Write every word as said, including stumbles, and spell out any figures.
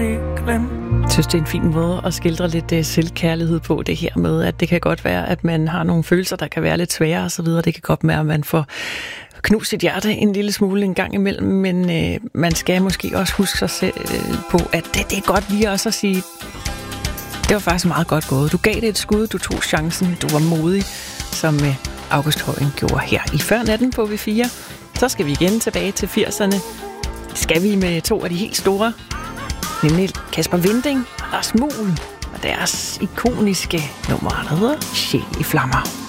aldrig glemt. Jeg synes, det er en fin måde at skildre lidt uh, selvkærlighed på, det her med, at det kan godt være, at man har nogle følelser, der kan være lidt svære og så videre. Det kan godt være, at man får knust sit hjerte en lille smule en gang imellem, men uh, man skal måske også huske sig selv uh, på, at det, det er godt lige også at sige, det var faktisk meget godt gået. Du gav det et skud, du tog chancen, du var modig, som uh, August Højen gjorde her i Før Natten på V fire. Så skal vi igen tilbage til firserne. Skal vi med to af de helt store, nemlig Kasper Winding og Lars Muhl og deres ikoniske nummer, der hedder Sjæl i flammer.